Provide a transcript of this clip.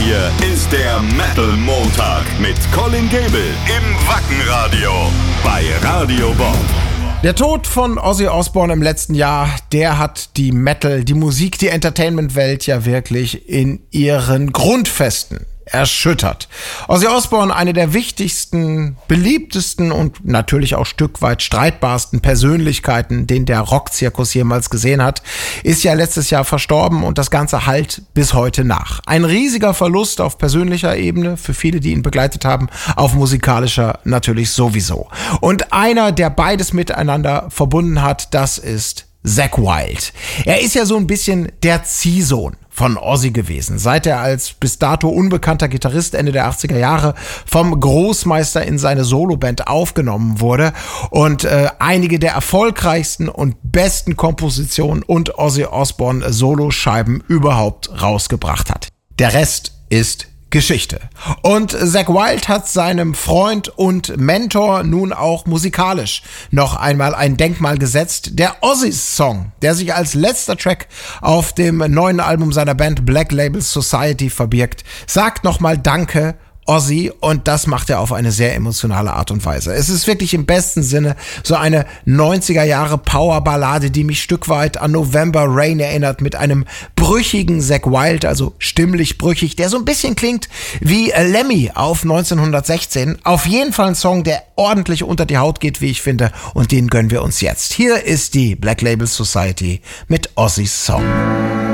Hier ist der Metal Montag mit Colin Gable im Wackenradio bei Radio Bob. Der Tod von Ozzy Osbourne im letzten Jahr, der hat die Metal, die Musik, die Entertainment-Welt ja wirklich in ihren Grundfesten erschüttert. Ozzy Osbourne, eine der wichtigsten, beliebtesten und natürlich auch Stück weit streitbarsten Persönlichkeiten, den der Rockzirkus jemals gesehen hat, ist ja letztes Jahr verstorben und das Ganze hallt bis heute nach. Ein riesiger Verlust auf persönlicher Ebene für viele, die ihn begleitet haben, auf musikalischer natürlich sowieso. Und einer, der beides miteinander verbunden hat, das ist Zakk Wylde. Er ist ja so ein bisschen der Ziehsohn von Ozzy gewesen, seit er als bis dato unbekannter Gitarrist Ende der 80er Jahre vom Großmeister in seine Soloband aufgenommen wurde und einige der erfolgreichsten und besten Kompositionen und Ozzy Osbourne Soloscheiben überhaupt rausgebracht hat. Der Rest ist Geschichte. Und Zakk Wylde hat seinem Freund und Mentor nun auch musikalisch noch einmal ein Denkmal gesetzt. Der Ozzy-Song, der sich als letzter Track auf dem neuen Album seiner Band Black Label Society verbirgt, sagt nochmal Danke, Ozzy, und das macht er auf eine sehr emotionale Art und Weise. Es ist wirklich im besten Sinne so eine 90er Jahre Powerballade, die mich Stück weit an November Rain erinnert, mit einem brüchigen Zakk Wylde, also stimmlich brüchig, der so ein bisschen klingt wie Lemmy auf 1916. Auf jeden Fall ein Song, der ordentlich unter die Haut geht, wie ich finde, und den gönnen wir uns jetzt. Hier ist die Black Label Society mit Ozzys Song.